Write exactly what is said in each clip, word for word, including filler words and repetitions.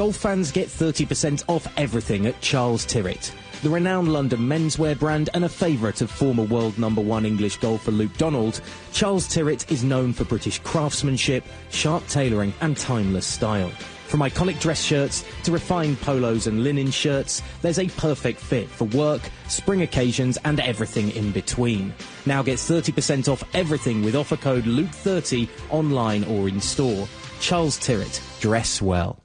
golf fans get thirty percent off everything at Charles Tyrwhitt. The renowned London menswear brand and a favourite of former world number one English golfer Luke Donald, Charles Tyrwhitt is known for British craftsmanship, sharp tailoring and timeless style. From iconic dress shirts to refined polos and linen shirts, there's a perfect fit for work, spring occasions and everything in between. Now get thirty percent off everything with offer code Luke thirty online or in store. Charles Tyrwhitt, dress well.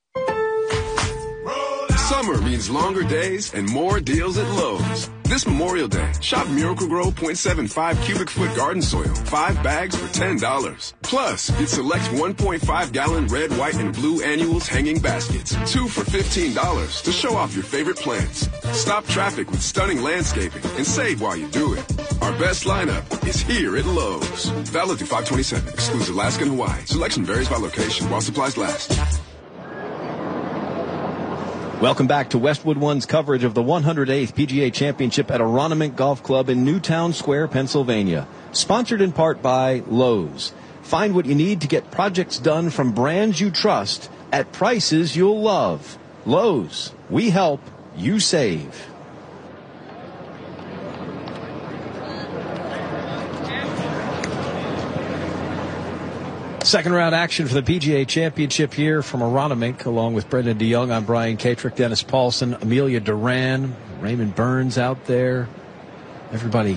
Summer means longer days and more deals at Lowe's. This Memorial Day, shop Miracle-Gro point seven five cubic foot garden soil, five bags for ten dollars. Plus, get select one point five gallon red, white, and blue annuals hanging baskets, two for fifteen dollars to show off your favorite plants. Stop traffic with stunning landscaping and save while you do it. Our best lineup is here at Lowe's. Valid through five twenty-seven, excludes Alaska and Hawaii. Selection varies by location while supplies last. Welcome back to Westwood One's coverage of the one hundred eighth P G A Championship at Aronimink Golf Club in Newtown Square, Pennsylvania. Sponsored in part by Lowe's. Find what you need to get projects done from brands you trust at prices you'll love. Lowe's. We help. You save. Second round action for the P G A Championship here from Aronimink, along with Brendan DeYoung. I'm Brian Katrick, Dennis Paulson, Amelia Duran, Raymond Burns out there. Everybody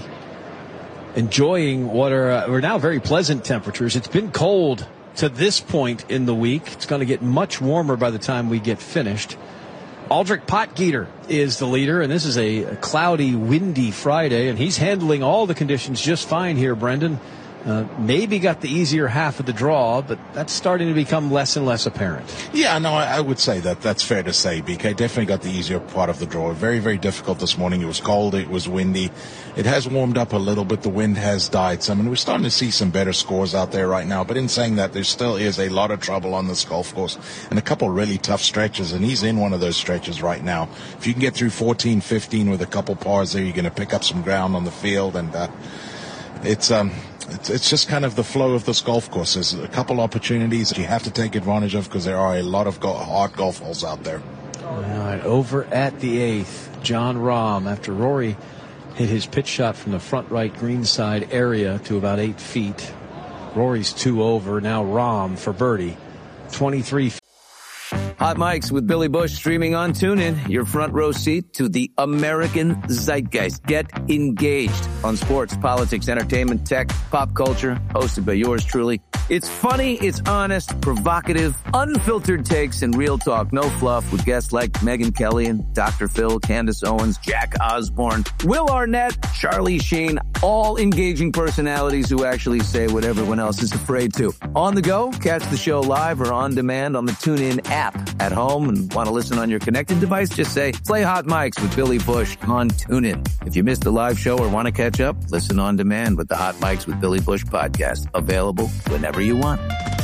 enjoying what are, uh, are now very pleasant temperatures. It's been cold to this point in the week. It's going to get much warmer by the time we get finished. Aldrich Potgieter is the leader, and this is a, a cloudy, windy Friday, and he's handling all the conditions just fine here, Brendan. Uh, maybe got the easier half of the draw, but that's starting to become less and less apparent. Yeah, no, I, I would say that that's fair to say. B K definitely got the easier part of the draw. Very, very difficult this morning. It was cold. It was windy. It has warmed up a little bit. The wind has died some, and we're starting to see some better scores out there right now. But in saying that, there still is a lot of trouble on this golf course and a couple really tough stretches, and he's in one of those stretches right now. If you can get through fourteen, fifteen with a couple pars there, you're going to pick up some ground on the field, and uh, it's um. It's, it's just kind of the flow of this golf course. There's a couple opportunities that you have to take advantage of because there are a lot of go- hard golf holes out there. All right, over at the eighth, Jon Rahm, after Rory hit his pitch shot from the front right greenside area to about eight feet. Rory's two over. Now Rahm for birdie. twenty-three feet. Hot Mics with Billy Bush streaming on TuneIn. Your front row seat to the American zeitgeist. Get engaged on sports, politics, entertainment, tech, pop culture. Hosted by yours truly. It's funny, it's honest, provocative, unfiltered takes, and real talk. No fluff with guests like Megyn Kelly and Doctor Phil, Candace Owens, Jack Osborne, Will Arnett, Charlie Sheen. All engaging personalities who actually say what everyone else is afraid to. On the go, catch the show live or on demand on the TuneIn app. At home and want to listen on your connected device, just say, play Hot Mics with Billy Bush on TuneIn. If you missed the live show or want to catch up, listen on demand with the Hot Mics with Billy Bush podcast. Available whenever you want.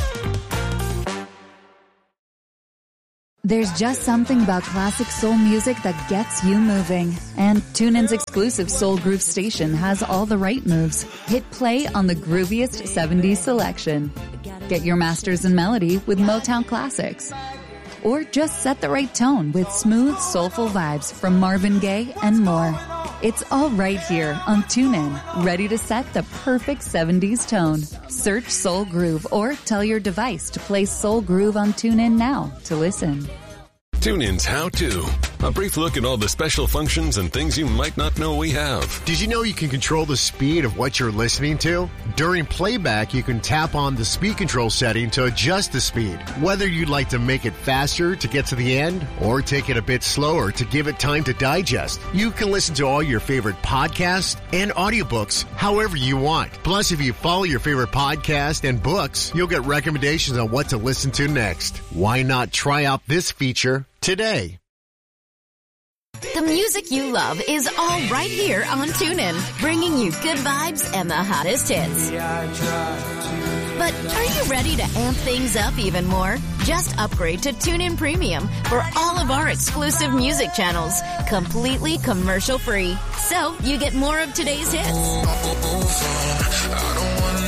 There's just something about classic soul music that gets you moving. And TuneIn's exclusive Soul Groove station has all the right moves. Hit play on the grooviest seventies selection. Get your masters in melody with Motown classics. Or just set the right tone with smooth, soulful vibes from Marvin Gaye and more. It's all right here on TuneIn, ready to set the perfect seventies tone. Search Soul Groove or tell your device to play Soul Groove on TuneIn now to listen. TuneIn's How To. A brief look at all the special functions and things you might not know we have. Did you know you can control the speed of what you're listening to? During playback, you can tap on the speed control setting to adjust the speed. Whether you'd like to make it faster to get to the end or take it a bit slower to give it time to digest, you can listen to all your favorite podcasts and audiobooks however you want. Plus, if you follow your favorite podcast and books, you'll get recommendations on what to listen to next. Why not try out this feature today? The music you love is all right here on TuneIn, bringing you good vibes and the hottest hits. But are you ready to amp things up even more? Just upgrade to TuneIn Premium for all of our exclusive music channels, completely commercial-free. So you get more of today's hits, more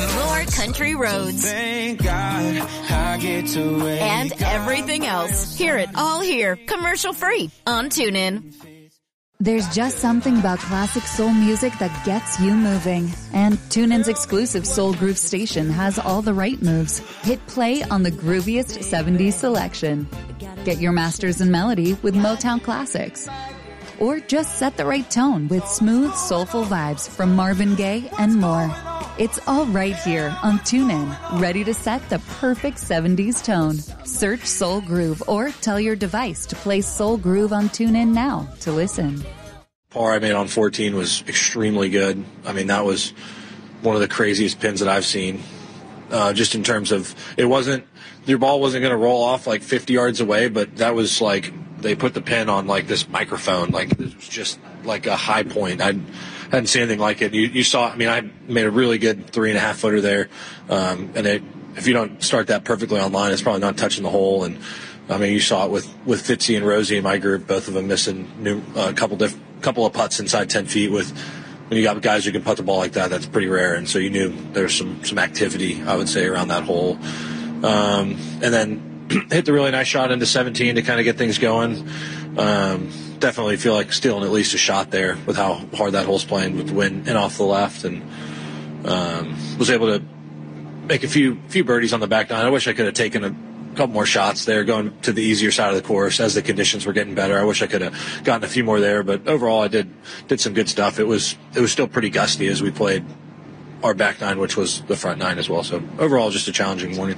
favorite country roads. Thank God I get to wake And everything else. Hear it all here, commercial free on TuneIn. There's just something about classic soul music that gets you moving. And TuneIn's exclusive Soul Groove station has all the right moves. Hit play on the grooviest seventies selection. Get your masters in melody with Motown classics. Or just set the right tone with smooth, soulful vibes from Marvin Gaye and more. It's all right here on TuneIn, ready to set the perfect seventies tone. Search Soul Groove or tell your device to play Soul Groove on TuneIn now to listen. Par I made on fourteen was extremely good. I mean, that was one of the craziest pins that I've seen. Uh, just in terms of, it wasn't, your ball wasn't going to roll off like fifty yards away, but that was like, they put the pin on like this microphone. Like, it was just like a high point. I hadn't seen anything like it. You, you saw, I mean, I made a really good three and a half footer there. Um, and it, if you don't start that perfectly online, it's probably not touching the hole. And I mean, you saw it with, with Fitzy and Rosie in my group, both of them missing a uh, couple diff, couple of putts inside ten feet. With, when you got guys who can putt the ball like that, that's pretty rare. And so you knew there was some, some activity, I would say, around that hole. Um, and then hit the really nice shot into seventeen to kind of get things going. Um, definitely feel like stealing at least a shot there with how hard that hole's playing with the wind and off the left, and um, was able to make a few few birdies on the back nine. I wish I could have taken a couple more shots there going to the easier side of the course as the conditions were getting better. I wish I could have gotten a few more there, but overall I did did some good stuff. It was it was still pretty gusty as we played our back nine, which was the front nine as well. So overall, just a challenging morning.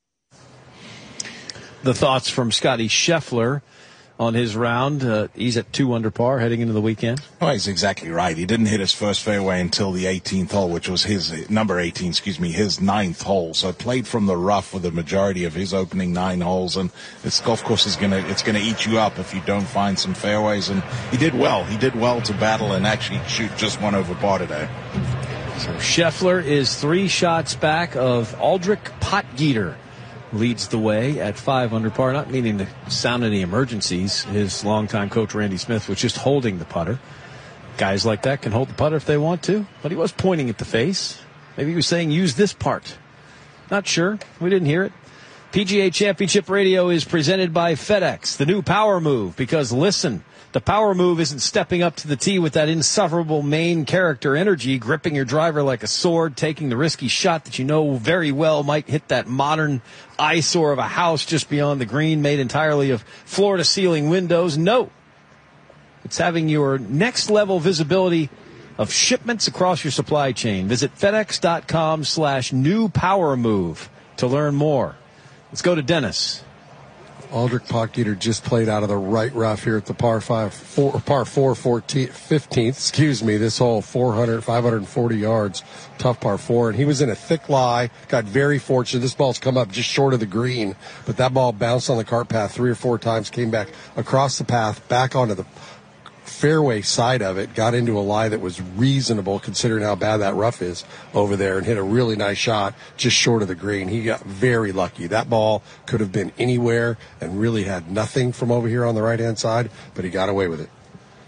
The thoughts from Scotty Scheffler on his round. Uh, he's at two under par heading into the weekend. Oh, he's exactly right. He didn't hit his first fairway until the eighteenth hole, which was his number eighteen, excuse me, his ninth hole. So played from the rough for the majority of his opening nine holes. And this golf course is gonna it's gonna eat you up if you don't find some fairways. And he did well. He did well to battle and actually shoot just one over par today. So Scheffler is three shots back of Aldrich Potgieter. Leads the way at five under par, not meaning to sound any emergencies. His longtime coach, Randy Smith, was just holding the putter. Guys like that can hold the putter if they want to, but he was pointing at the face. Maybe he was saying, use this part. Not sure. We didn't hear it. P G A Championship Radio is presented by FedEx, the new power move, because listen, the power move isn't stepping up to the tee with that insufferable main character energy, gripping your driver like a sword, taking the risky shot that you know very well might hit that modern eyesore of a house just beyond the green, made entirely of floor-to-ceiling windows. No. It's having your next-level visibility of shipments across your supply chain. Visit FedEx.com slash new power move to learn more. Let's go to Dennis. Aldrich Potgieter just played out of the right rough here at the par five, four, par four, fourteenth, fifteenth, excuse me, this hole, four hundred, five hundred forty yards, tough par four, and he was in a thick lie, got very fortunate. This ball's come up just short of the green, but that ball bounced on the cart path three or four times, came back across the path, back onto the fairway side of it, got into a lie that was reasonable considering how bad that rough is over there, and hit a really nice shot just short of the green. He got very lucky. That ball could have been anywhere and really had nothing from over here on the right-hand side, but he got away with it.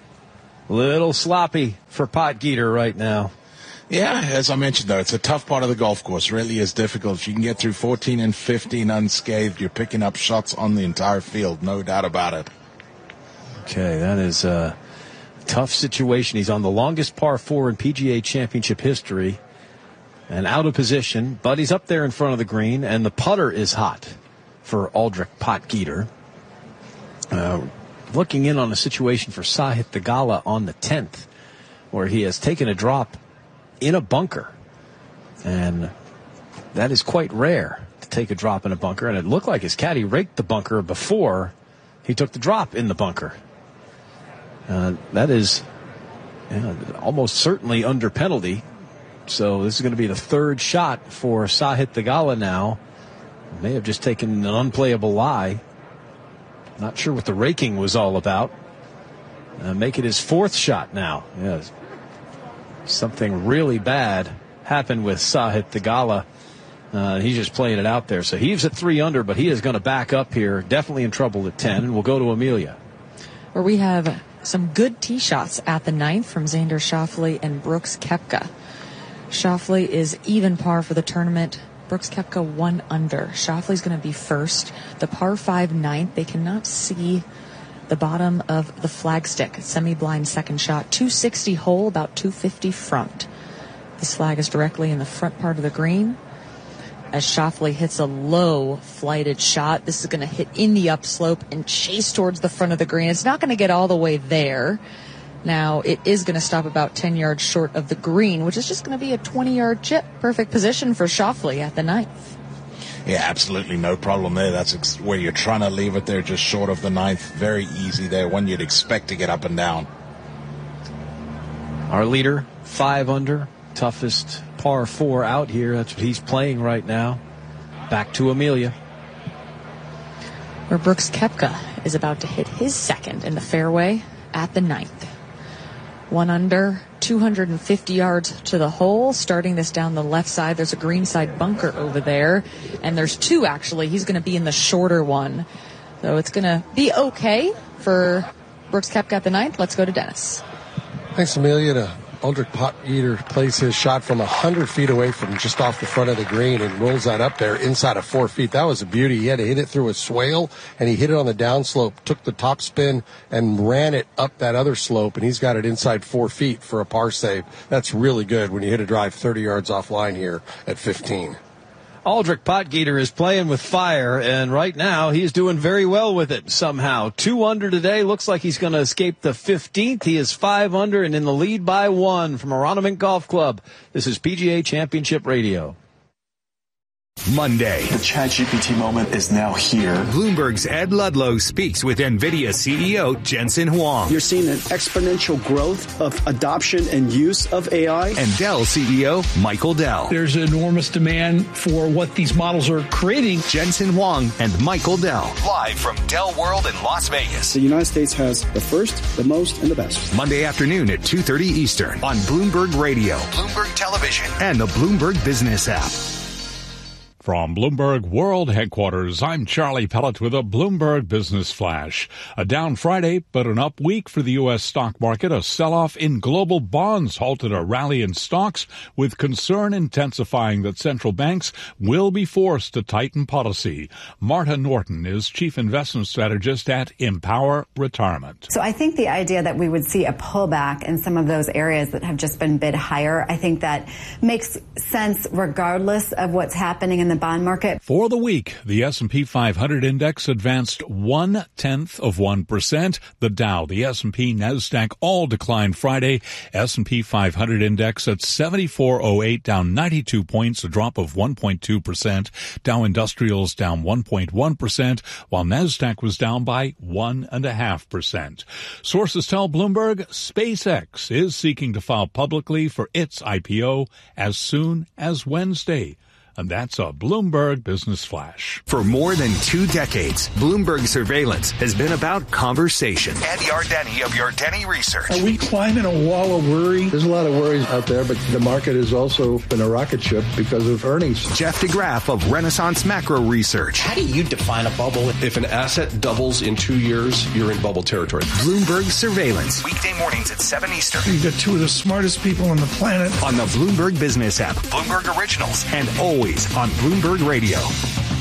Little sloppy for Potgieter right now. Yeah, as I mentioned, though, it's a tough part of the golf course. Really is difficult. If you can get through fourteen and fifteen unscathed, you're picking up shots on the entire field, no doubt about it. Okay, that is uh tough situation. He's on the longest par four in P G A Championship history and out of position, but he's up there in front of the green, and the putter is hot for Aldrich Potgieter. Uh, looking in on a situation for Sahith Theegala on the tenth, where he has taken a drop in a bunker, and that is quite rare to take a drop in a bunker, and it looked like his caddy raked the bunker before he took the drop in the bunker. Uh, that is yeah, almost certainly under penalty. So this is going to be the third shot for Sahith Theegala now. May have just taken an unplayable lie. Not sure what the raking was all about. Uh, make it his fourth shot now. Yeah, something really bad happened with Sahith Theegala. Uh, he's just playing it out there. So he's at three under, but he is going to back up here. Definitely in trouble at ten. And we'll go to Amelia, where we have some good tee shots at the ninth from Xander Schauffele and Brooks Koepka. Schauffele is even par for the tournament. Brooks Koepka one under. Schauffele's going to be first. The par five ninth. They cannot see the bottom of the flagstick. Semi-blind second shot. two sixty hole, about two fifty front. This flag is directly in the front part of the green. As Schauffele hits a low flighted shot, this is going to hit in the upslope and chase towards the front of the green. It's not going to get all the way there. Now, it is going to stop about ten yards short of the green, which is just going to be a twenty-yard chip. Perfect position for Schauffele at the ninth. Yeah, absolutely no problem there. That's ex- where you're trying to leave it there, just short of the ninth. Very easy there, one you'd expect to get up and down. Our leader, five under, toughest par four out here. That's what he's playing right now. Back to Amelia. Where Brooks Koepka is about to hit his second in the fairway at the ninth. One under, two hundred fifty yards to the hole. Starting this down the left side, there's a greenside bunker over there. And there's two, actually. He's going to be in the shorter one. So it's going to be okay for Brooks Koepka at the ninth. Let's go to Dennis. Thanks, Amelia. To Aldrich Potgieter plays his shot from one hundred feet away from just off the front of the green and rolls that up there inside of four feet. That was a beauty. He had to hit it through a swale, and he hit it on the downslope, took the top spin, and ran it up that other slope, and he's got it inside four feet for a par save. That's really good when you hit a drive thirty yards offline here at fifteen. Aldrich Potgieter is playing with fire, and right now he's doing very well with it somehow. Two under today. Looks like he's going to escape the fifteenth. He is five under and in the lead by one from Aronimink Golf Club. This is P G A Championship Radio. Monday. The ChatGPT moment is now here. Bloomberg's Ed Ludlow speaks with NVIDIA C E O Jensen Huang. You're seeing an exponential growth of adoption and use of A I. And Dell C E O Michael Dell. There's enormous demand for what these models are creating. Jensen Huang and Michael Dell. Live from Dell World in Las Vegas. The United States has the first, the most, and the best. Monday afternoon at two thirty Eastern on Bloomberg Radio, Bloomberg Television, and the Bloomberg Business app. From Bloomberg World Headquarters, I'm Charlie Pellet with a Bloomberg Business Flash. A down Friday, but an up week for the U S stock market. A sell-off in global bonds halted a rally in stocks, with concern intensifying that central banks will be forced to tighten policy. Marta Norton is Chief Investment Strategist at Empower Retirement. So I think the idea that we would see a pullback in some of those areas that have just been bid higher, I think that makes sense regardless of what's happening in the bond market. For the week, the S and P five hundred index advanced one-tenth of one percent. The Dow, the S and P, NASDAQ all declined Friday. S and P five hundred index at seventy-four oh eight, down ninety-two points, a drop of one point two percent. Dow Industrials down one point one percent, while NASDAQ was down by one point five percent. Sources tell Bloomberg SpaceX is seeking to file publicly for its I P O as soon as Wednesday. And that's a Bloomberg Business Flash. For more than two decades, Bloomberg Surveillance has been about conversation. Ed Yardeni of Yardeni Research. Are we climbing a wall of worry? There's a lot of worries out there, but the market has also been a rocket ship because of earnings. Jeff DeGraff of Renaissance Macro Research. How do you define a bubble? If an asset doubles in two years, you're in bubble territory. Bloomberg Surveillance. Weekday mornings at seven Eastern. You've got two of the smartest people on the planet. On the Bloomberg Business app, Bloomberg Originals, and always on Bloomberg Radio.